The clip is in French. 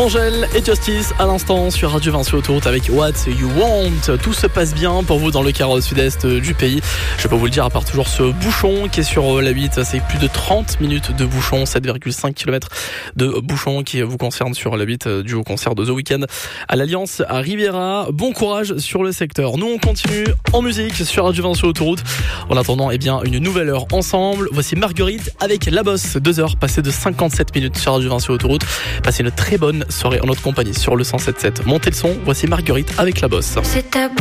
Angèle et Justice à l'instant sur Radio Vinci Autoroute avec What You Want. Tout se passe bien pour vous dans le quart sud-est du pays. Je peux vous le dire, à part toujours ce bouchon qui est sur la 8, c'est plus de 30 minutes de bouchon, 7,5 km de bouchon qui vous concerne sur la 8 dû au concert de The Weeknd à l'Alliance à Riviera. Bon courage sur le secteur. Nous on continue en musique sur Radio Vinci Autoroute. En attendant, une nouvelle heure ensemble. Voici Marguerite avec La Bosse. 2 heures passées de 57 minutes sur Radio Vinci Autoroute. Passez une très bonne soirée en notre compagnie sur le 107.7. Montez le son, voici Marguerite avec La Bosse. C'est tabou.